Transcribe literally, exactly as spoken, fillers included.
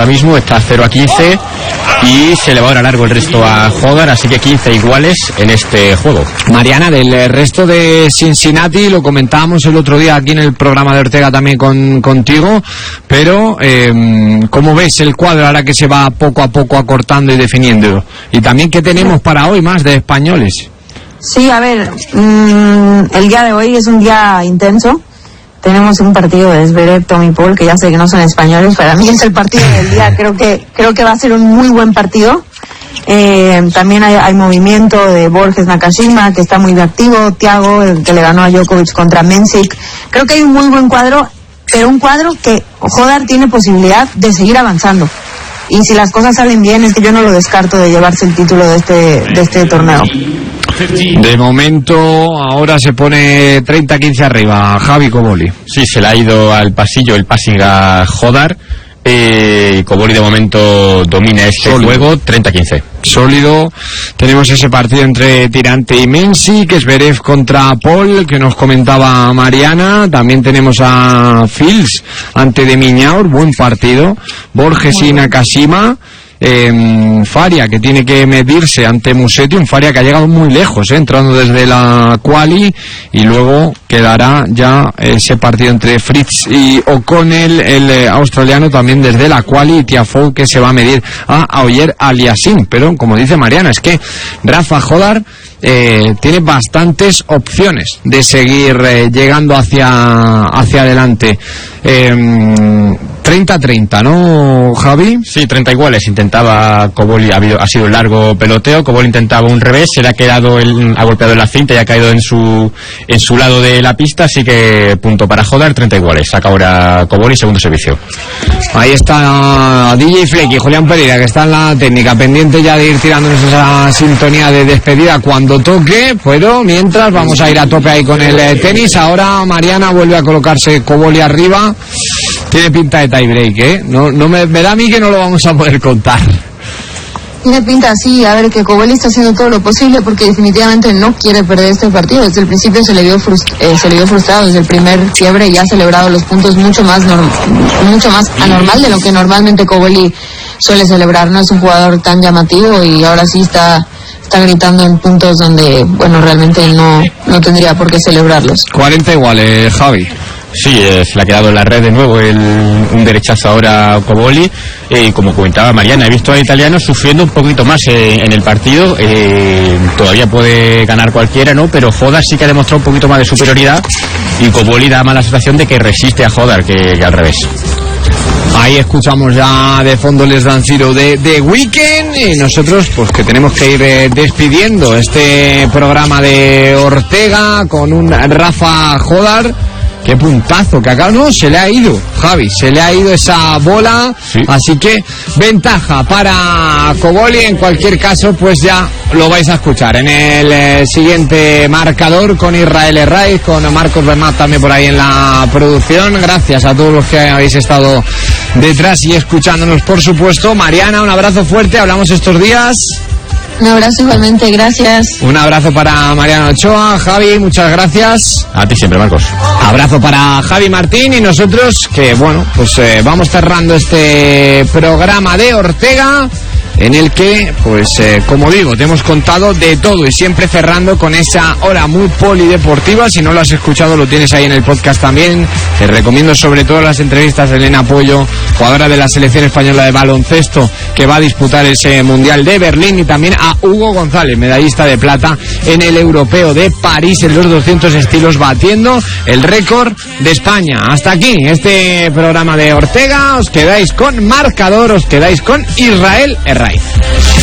ahora mismo, está cero a quince y se le va ahora largo el resto a Jodar, así que quince iguales en este juego. Mariana, del resto de Cincinnati, lo comentábamos el otro día aquí en el programa de Ortega también con, contigo, pero eh, ¿cómo ves el cuadro ahora que se va poco a poco acortando y definiendo? Y también, ¿qué tenemos para hoy más de españoles? Sí, a ver, mmm, el día de hoy es un día intenso. Tenemos un partido de Zverev, Tommy Paul, que ya sé que no son españoles, para mí es el partido del día. Creo que creo que va a ser un muy buen partido. Eh, también hay, hay movimiento de Borges Nakashima, que está muy activo, Thiago, el que le ganó a Djokovic contra Mensik. Creo que hay un muy buen cuadro, pero un cuadro que Jodar tiene posibilidad de seguir avanzando. Y si las cosas salen bien, es que yo no lo descarto de llevarse el título de este, de este torneo. De momento, ahora se pone treinta a quince arriba, Javi Koboli. Sí, se le ha ido al pasillo el passing a Jodar. Eh, Koboli de momento domina este Sólido. juego, treinta a quince. Sólido. Tenemos ese partido entre Tirante y Mensik, que es Zverev contra Paul, que nos comentaba Mariana. También tenemos a Fils ante de Miñaur, buen partido. Borges y Nakashima. Eh, Faria, que tiene que medirse ante Musetti, un Faria que ha llegado muy lejos, eh, entrando desde la quali, y luego quedará ya ese partido entre Fritz y O'Connell, el eh, australiano, también desde la quali, y Tiafoe, que se va a medir a Auger Aliassime. Pero como dice Mariana, es que Rafa Jodar eh, tiene bastantes opciones de seguir eh, llegando hacia, hacia adelante. eh, treinta a treinta, ¿no, Javi? Sí, treinta iguales. Intentaba Koboli, ha, habido, ha sido un largo peloteo. Koboli intentaba un revés, se le ha quedado, el, ha golpeado en la cinta y ha caído en su en su lado de la pista, así que punto para Jodar, treinta iguales. Saca ahora Koboli, segundo servicio. Ahí está D J Fleck y Julián Pereira, que está en la técnica, pendiente ya de ir tirándonos esa sintonía de despedida cuando toque, pero mientras vamos a ir a tope ahí con el eh, tenis. Ahora Mariana vuelve a colocarse Koboli arriba. Tiene pinta de tiebreak, ¿eh? No, no me, me da a mí que no lo vamos a poder contar. Tiene pinta, sí, a ver, que Koboli está haciendo todo lo posible porque definitivamente no quiere perder este partido. Desde el principio se le vio frust- eh, se le vio frustrado, desde el primer quiebre ya ha celebrado los puntos mucho más norm- mucho más anormal de lo que normalmente Koboli suele celebrar. No es un jugador tan llamativo y ahora sí está está gritando en puntos donde, bueno, realmente no, no tendría por qué celebrarlos. cuarenta iguales, Javi. Sí, eh, se le ha quedado en la red de nuevo el, un derechazo ahora a Koboli. Eh, como comentaba Mariana, he visto a italianos sufriendo un poquito más eh, en el partido. Eh, todavía puede ganar cualquiera, ¿no? Pero Jodar sí que ha demostrado un poquito más de superioridad y Koboli da más la sensación de que resiste a Jodar que, que al revés. Ahí escuchamos ya de fondo Les Dan Zero de The Weeknd y nosotros pues que tenemos que ir eh, despidiendo este programa de Ortega con un Rafa Jodar. Qué puntazo que acá no se le ha ido, Javi, se le ha ido esa bola, sí. Así que ventaja para Koboli. En cualquier caso, pues ya lo vais a escuchar en el eh, siguiente marcador con Israel Herraiz, con Marcos Bernat también por ahí en la producción. Gracias a todos los que habéis estado detrás y escuchándonos, por supuesto. Mariana, un abrazo fuerte, hablamos estos días. Un abrazo igualmente, gracias. Un abrazo para Mariana Ochoa. Javi, muchas gracias. A ti siempre, Marcos. Abrazo para Javi Martín y nosotros que, bueno, pues eh, vamos cerrando este programa de Ortega, en el que, pues, eh, como digo, te hemos contado de todo y siempre cerrando con esa hora muy polideportiva. Si no lo has escuchado, lo tienes ahí en el podcast también. Te recomiendo sobre todo las entrevistas de Elena Pollo, jugadora de la selección española de baloncesto, que va a disputar ese Mundial de Berlín, y también a Hugo González, medallista de plata en el Europeo de París en los doscientos estilos, batiendo el récord de España. Hasta aquí este programa de Ortega. Os quedáis con marcador, os quedáis con Israel Herraiz.